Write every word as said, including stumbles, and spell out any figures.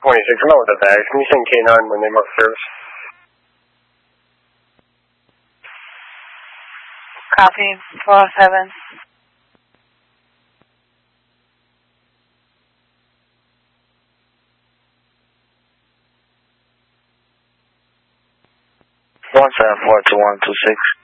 twenty-six, I'm out with the bags. Can you send K nine when they mark service? Copy, four oh seven. one seven four two one two six.